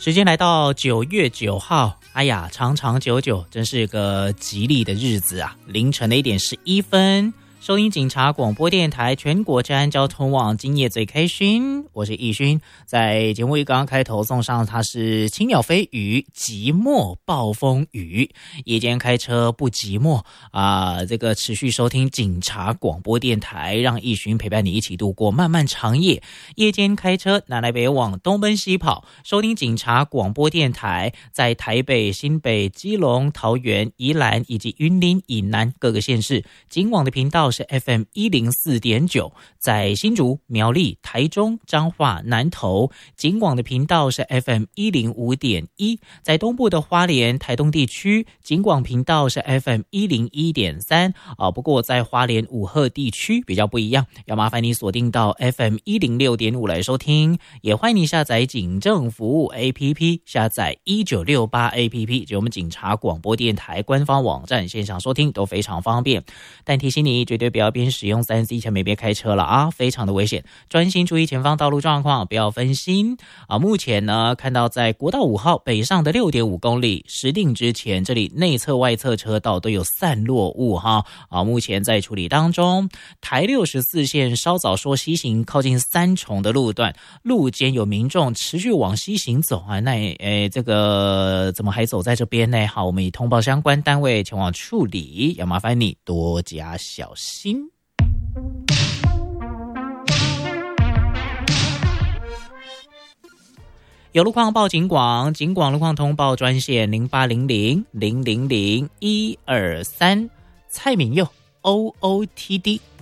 时间来到9月9号，哎呀，长长久久，真是个吉利的日子啊！凌晨的1点11分，收音警察广播电台全国治安交通网，今夜最开心，我是易勋。在节目一刚开头送上，它是轻鸟飞雨，寂寞暴风雨。夜间开车不寂寞啊！这个持续收听警察广播电台，让易勋陪伴你一起度过漫漫长夜。夜间开车南来北往，东奔西跑，收听警察广播电台，在台北、新北、基隆、桃园、宜兰以及云林以南各个县市，警网的频道是 FM 104.9，在新竹、苗栗、台中、彰化、南投，警网的频道是 FM 105.1，在东部的花莲、台东地区，警广频道是 FM 101.3不过在花莲五鹤地区比较不一样，要麻烦你锁定到 FM 106.5来收听，也欢迎你下载警政服务 APP， 下载1968 APP， 就是我们警察广播电台官方网站，线上收听都非常方便。但提醒你，绝对不要边使用 3C 前边开车了啊，非常的危险，专心注意前方道路状况，不要分心啊。目前呢，看到在国道5号北上的 6.5 公里石碇之前，这里内侧外侧车道都有散落物哈目前在处理当中。台64线稍早说西行靠近三重的路段，路间有民众持续往西行走啊，那这个怎么还走在这边呢？好，我们已通报相关单位前往处理，要麻烦你多加小心。有路况报警广，警广路况通报专线0800 000 123，蔡敏佑 OOTD